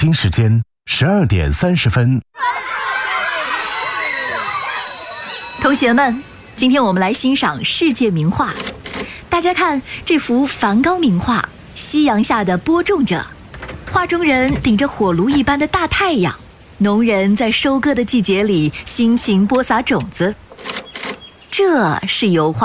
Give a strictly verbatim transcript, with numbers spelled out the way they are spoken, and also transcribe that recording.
京时间十二点三十分。 同学们，今天我们来欣赏世界名画。大家看这幅梵高名画《夕阳下的播种者》，画中人顶着火炉一般的大太阳，农人在收割的季节里辛勤播撒种子。这是油画。